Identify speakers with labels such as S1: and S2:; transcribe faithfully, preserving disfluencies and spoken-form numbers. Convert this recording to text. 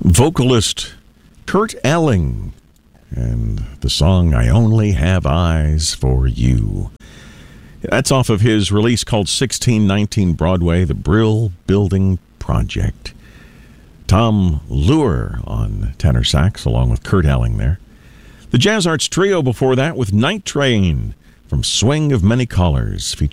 S1: vocalist Kurt Elling and the song I Only Have Eyes for You. That's off of his release called sixteen nineteen Broadway, The Brill Building Project. Tom Lure on tenor sax, along with Kurt Elling there. The Jazz Arts Trio before that with Night Train from Swing of Many Colors, featuring